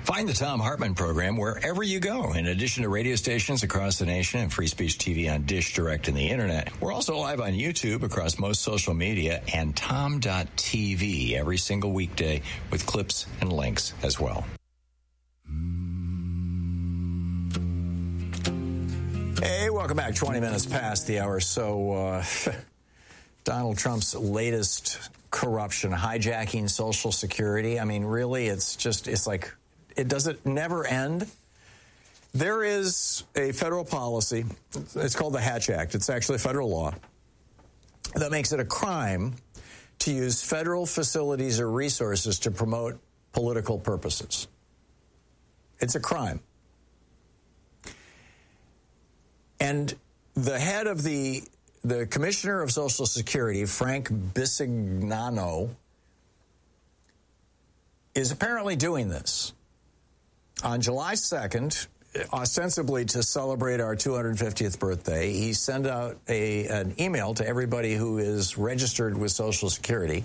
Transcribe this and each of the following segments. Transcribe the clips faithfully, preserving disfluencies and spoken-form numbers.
Find the Thom Hartmann program wherever you go. In addition to radio stations across the nation and Free Speech T V on Dish Direct and the Internet, we're also live on YouTube across most social media and tom dot t v every single weekday with clips and links as well. Hey, welcome back. twenty minutes past the hour. So, uh, Donald Trump's latest corruption, hijacking Social Security. I mean, really, it's just, it's like, it doesn't never end. There is a federal policy. It's called the Hatch Act. It's actually a federal law that makes it a crime to use federal facilities or resources to promote political purposes. It's a crime. And the head of the the commissioner of Social Security, Frank Bisignano, is apparently doing this. On July second, ostensibly to celebrate our two hundred fiftieth birthday, he sent out a, an email to everybody who is registered with Social Security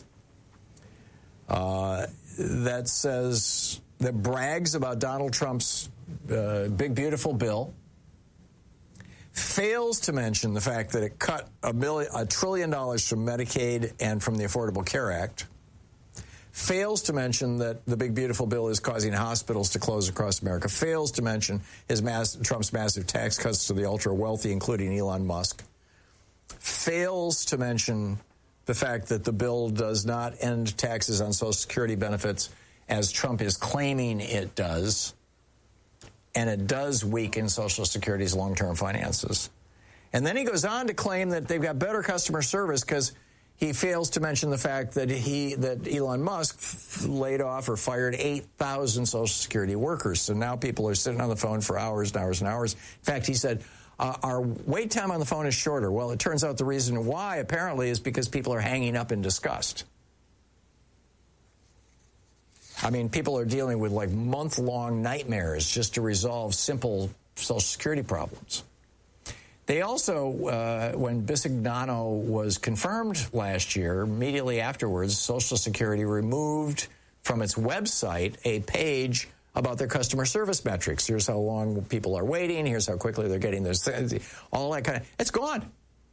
uh, that says, that brags about Donald Trump's uh, big, beautiful bill, fails to mention the fact that it cut a, million, a trillion dollars from Medicaid and from the Affordable Care Act, fails to mention that the big, beautiful bill is causing hospitals to close across America, fails to mention his mass, Trump's massive tax cuts to the ultra-wealthy, including Elon Musk, fails to mention the fact that the bill does not end taxes on Social Security benefits as Trump is claiming it does, and it does weaken Social Security's long-term finances. And then he goes on to claim that they've got better customer service because he fails to mention the fact that he that Elon Musk f- laid off or fired eight thousand Social Security workers. So now people are sitting on the phone for hours and hours and hours. In fact, he said, uh, our wait time on the phone is shorter. Well, it turns out the reason why, apparently, is because people are hanging up in disgust. I mean, people are dealing with like month-long nightmares just to resolve simple Social Security problems. They also, uh, when Bisignano was confirmed last year, immediately afterwards, Social Security removed from its website a page about their customer service metrics. Here's how long people are waiting. Here's how quickly they're getting their things. All that kind of, it's gone.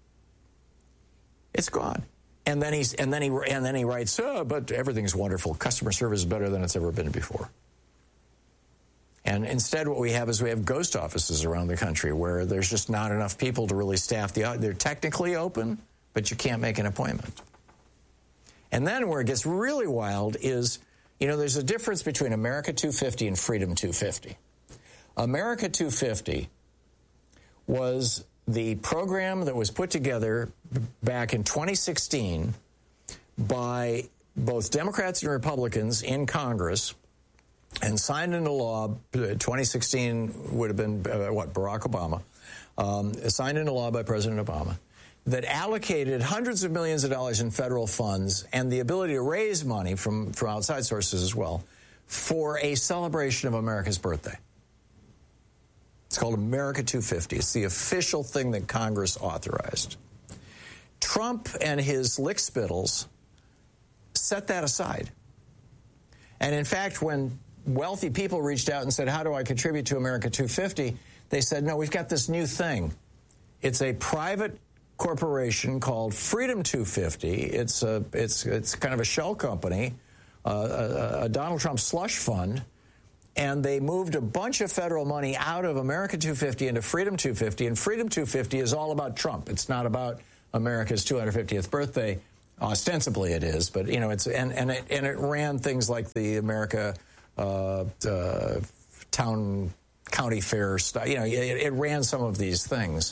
It's gone. And then he's and then he and then he writes, oh, but everything's wonderful. Customer service is better than it's ever been before. And instead, what we have is we have ghost offices around the country where there's just not enough people to really staff the. They're technically open, but you can't make an appointment. And then where it gets really wild is, you know, there's a difference between America two fifty and Freedom two fifty. America two fifty was the program that was put together back in twenty sixteen by both Democrats and Republicans in Congress and signed into law. twenty sixteen would have been, uh, what, Barack Obama, um, signed into law by President Obama, that allocated hundreds of millions of dollars in federal funds and the ability to raise money from, from outside sources as well for a celebration of America's birthday. It's called America two fifty. It's the official thing that Congress authorized. Trump and his lickspittles set that aside. And in fact, when wealthy people reached out and said, how do I contribute to America two fifty? They said, no, we've got this new thing. It's a private corporation called Freedom two fifty. It's a, it's, it's kind of a shell company, uh, a, a Donald Trump slush fund. And they moved a bunch of federal money out of America two fifty into Freedom two fifty. And Freedom two fifty is all about Trump. It's not about America's two hundred fiftieth birthday. Ostensibly it is, but, you know, it's and, and, it, and it ran things like the America uh, uh, town county fair stuff. You know, it, it ran some of these things.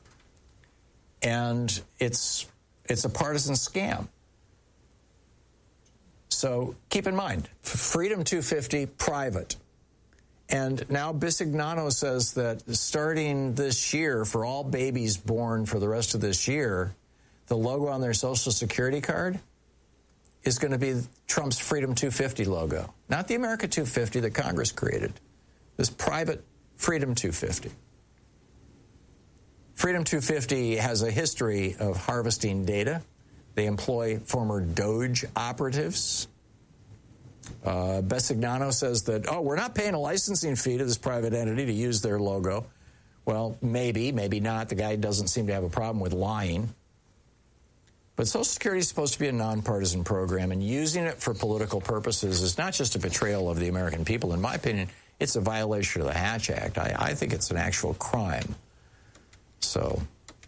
And it's it's a partisan scam. So keep in mind, Freedom two fifty, private. And now Bisignano says that starting this year, for all babies born for the rest of this year, the logo on their Social Security card is going to be Trump's Freedom two fifty logo. Not the America two fifty that Congress created. This private Freedom two fifty. Freedom two fifty has a history of harvesting data. They employ former Doge operatives. Uh, Besignano says that, oh, we're not paying a licensing fee to this private entity to use their logo. Well, maybe, maybe not. The guy doesn't seem to have a problem with lying. But Social Security is supposed to be a nonpartisan program, and using it for political purposes is not just a betrayal of the American people. In my opinion, it's a violation of the Hatch Act. I, I think it's an actual crime. So,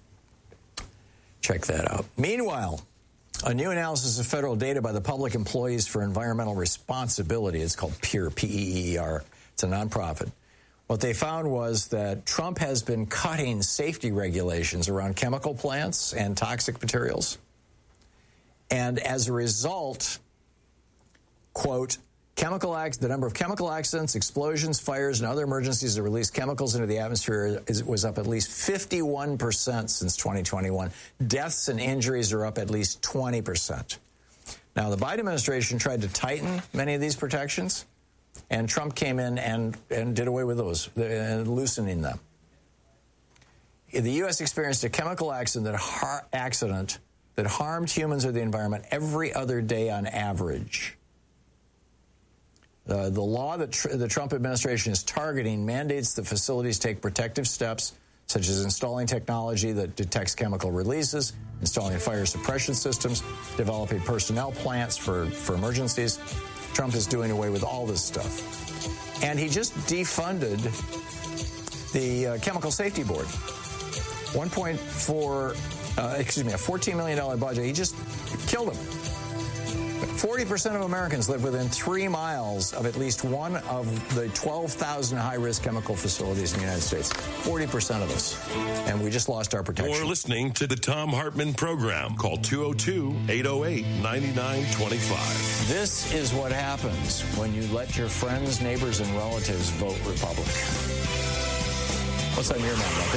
check that out. Meanwhile, a new analysis of federal data by the Public Employees for Environmental Responsibility, it's called PEER, P E E R, it's a nonprofit. What they found was that Trump has been cutting safety regulations around chemical plants and toxic materials. And as a result, quote, chemical acts, the number of chemical accidents, explosions, fires, and other emergencies that release chemicals into the atmosphere is, was up at least fifty-one percent since twenty twenty-one. Deaths and injuries are up at least twenty percent. Now, the Biden administration tried to tighten many of these protections, and Trump came in and, and did away with those, uh, loosening them. The U S experienced a chemical accident that, har- accident that harmed humans or the environment every other day on average. Uh, the law that tr- the Trump administration is targeting mandates that facilities take protective steps, such as installing technology that detects chemical releases, installing fire suppression systems, developing personnel plants for, for emergencies. Trump is doing away with all this stuff. And he just defunded the uh, Chemical Safety Board. one point four, uh, excuse me, a fourteen million dollars budget. He just killed them. forty percent of Americans live within three miles of at least one of the twelve thousand high-risk chemical facilities in the United States. forty percent of us. And we just lost our protection. You're listening to the Thom Hartmann Program. Call two oh two, eight oh eight, nine nine two five. This is what happens when you let your friends, neighbors, and relatives vote Republican. What's on your mind, Rob?